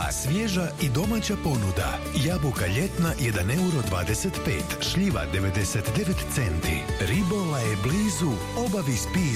Ribola, svježa i domaća ponuda. Jabuka ljetna 1,25 €, šljiva 99 centi. Ribola je blizu, obavi spis